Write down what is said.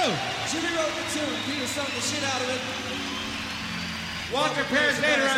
Jimmy wrote the tune. Peter sung the shit out of it. Walter Perez later